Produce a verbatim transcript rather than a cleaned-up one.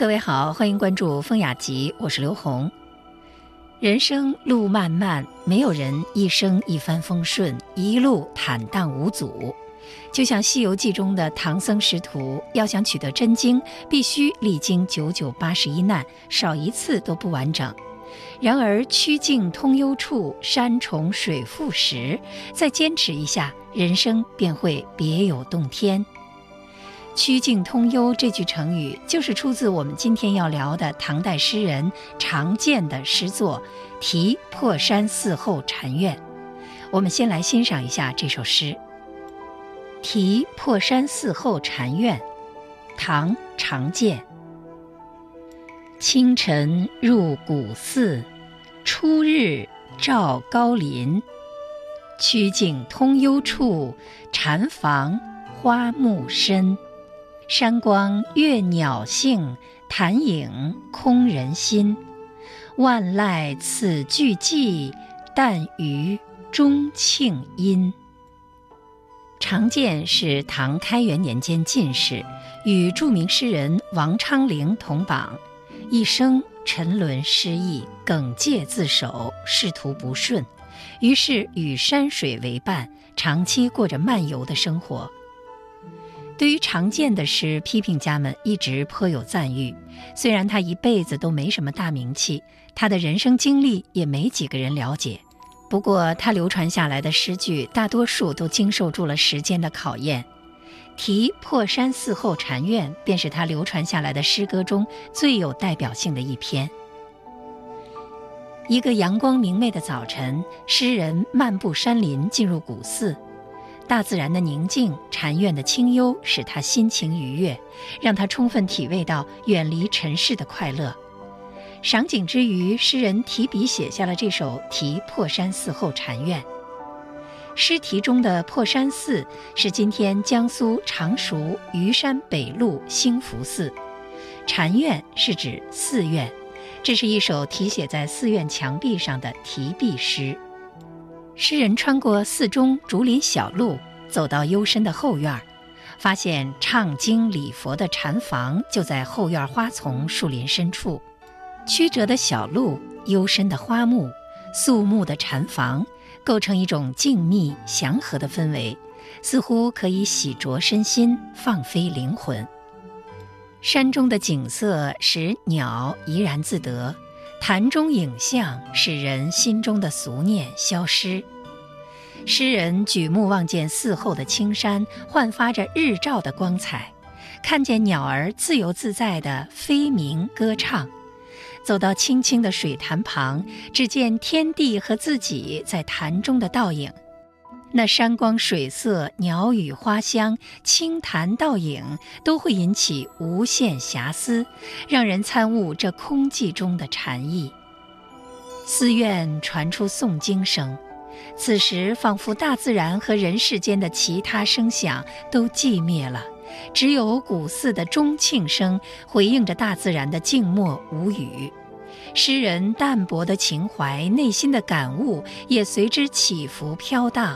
各位好，欢迎关注风雅集，我是刘红。人生路漫漫，没有人一生一帆风顺，一路坦荡无阻。就像《西游记》中的唐僧师徒，要想取得真经，必须历经九九八十一难，少一次都不完整。然而曲径通幽处，山重水复时，再坚持一下，人生便会别有洞天。曲径通幽这句成语就是出自我们今天要聊的唐代诗人常建的诗作《题破山寺后禅院》。我们先来欣赏一下这首诗。题破山寺后禅院，唐·常建。清晨入古寺，初日照高林。曲径通幽处，禅房花木深。山光悦鸟性，潭影空人心。万籁此俱寂，但余钟磬音。常建是唐开元年间进士，与著名诗人王昌龄同榜，一生沉沦失意，耿介自守，仕途不顺，于是与山水为伴，长期过着漫游的生活。对于常建的诗，批评家们一直颇有赞誉。虽然他一辈子都没什么大名气，他的人生经历也没几个人了解，不过他流传下来的诗句大多数都经受住了时间的考验。题破山寺后禅院便是他流传下来的诗歌中最有代表性的一篇。一个阳光明媚的早晨，诗人漫步山林，进入古寺。大自然的宁静，禅院的清幽，使他心情愉悦，让他充分体味到远离尘世的快乐。赏景之余，诗人提笔写下了这首《题破山寺后禅院》。诗题中的破山寺是今天江苏常熟虞山北路兴福寺，禅院是指寺院，这是一首题写在寺院墙壁上的题壁诗。诗人穿过寺中竹林小路，走到幽深的后院，发现唱经礼佛的禅房就在后院花丛树林深处。曲折的小路，幽深的花木，肃穆的禅房，构成一种静谧祥和的氛围，似乎可以洗濯身心，放飞灵魂。山中的景色使鸟怡然自得，潭中影像使人心中的俗念消失。诗人举目望见寺后的青山，焕发着日照的光彩，看见鸟儿自由自在地飞鸣歌唱。走到清清的水潭旁，只见天地和自己在潭中的倒影。那山光水色，鸟语花香，清潭倒影，都会引起无限遐思，让人参悟这空寂中的禅意。寺院传出诵经声，此时仿佛大自然和人世间的其他声响都寂灭了，只有古寺的钟磬声回应着大自然的静默无语。诗人淡泊的情怀，内心的感悟也随之起伏飘荡，